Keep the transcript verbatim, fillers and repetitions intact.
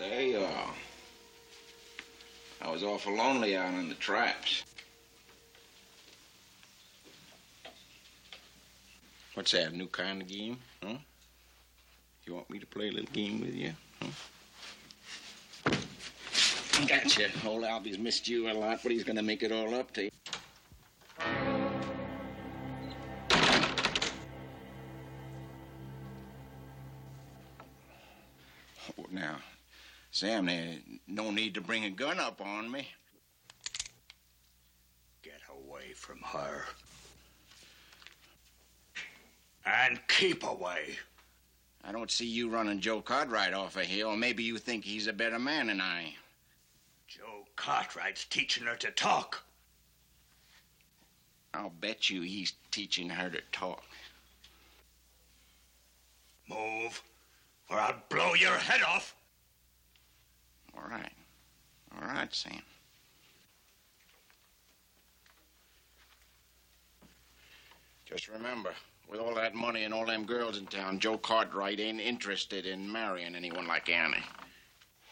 There you are. I was awful lonely out on the traps. What's that, a new kind of game, huh? You want me to play a little game with you, huh? Gotcha. Old Albie's missed you a lot, but he's gonna make it all up to you. Oh, now, Sam, there's no need to bring a gun up on me. Get away from her. And keep away. I don't see you running Joe Cartwright off of here, or maybe you think he's a better man than I. Joe Cartwright's teaching her to talk. I'll bet you he's teaching her to talk. Move, or I'll blow your head off. All right. All right, Sam. Just remember, with all that money and all them girls in town, Joe Cartwright ain't interested in marrying anyone like Annie.